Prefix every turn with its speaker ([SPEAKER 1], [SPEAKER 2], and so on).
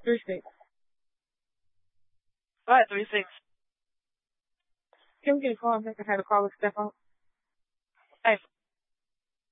[SPEAKER 1] Three things.
[SPEAKER 2] What? 3 6.
[SPEAKER 1] Can we get a call back? I had a call with Stefan.
[SPEAKER 2] Hey,